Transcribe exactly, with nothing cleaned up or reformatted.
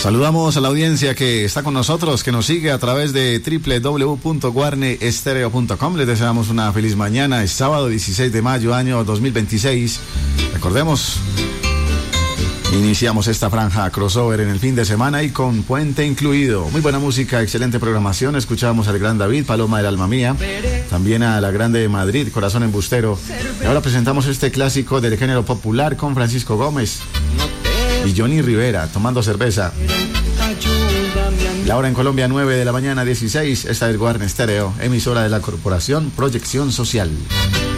Saludamos a la audiencia que está con nosotros, que nos sigue a través de doble u doble u doble u punto guarne estéreo punto com. Les deseamos una feliz mañana. Es sábado dieciséis de mayo, año dos mil veintiséis. Recordemos, iniciamos esta franja crossover en el fin de semana y con puente incluido. Muy buena música, excelente programación. Escuchamos al gran David, Paloma del Alma Mía. También a la grande de Madrid, Corazón Embustero. Y ahora presentamos este clásico del género popular con Francisco Gómez y Johnny Rivera, Tomando Cerveza. La hora en Colombia, nueve de la mañana, dieciséis. Esta es Guarne Estéreo, emisora de la Corporación Proyección Social.